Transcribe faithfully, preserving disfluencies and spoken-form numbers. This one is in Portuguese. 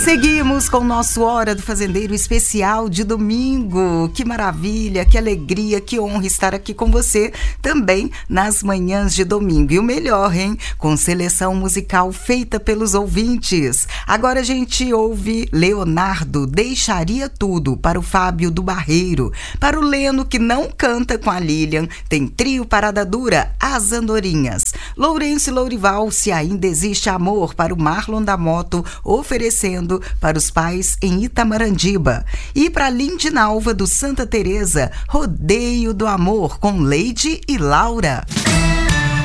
Seguimos com o nosso Hora do Fazendeiro especial de domingo. Que maravilha, que alegria, que honra estar aqui com você também nas manhãs de domingo. E o melhor, hein? Com seleção musical feita pelos ouvintes. Agora a gente ouve Leonardo, Deixaria Tudo, para o Fábio do Barreiro. Para o Leno, que não canta com a Lilian, tem Trio Parada Dura, As Andorinhas. Lourenço e Lourival, Se Ainda Existe Amor, para o Marlon da Moto, oferecendo para os pais em Itamarandiba. E para Lindinalva do Santa Teresa, Rodeio do Amor, com Leide e Laura.